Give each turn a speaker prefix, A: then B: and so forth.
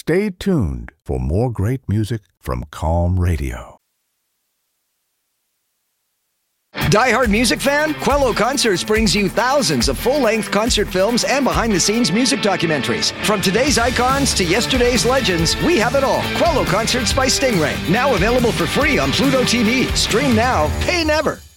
A: Stay tuned for more great music from Calm Radio.
B: Die-hard music fan? Quello Concerts brings you thousands of full-length concert films and behind-the-scenes music documentaries. From today's icons to yesterday's legends, we have it all. Quello Concerts by Stingray. Now available for free on Pluto TV. Stream now, pay never.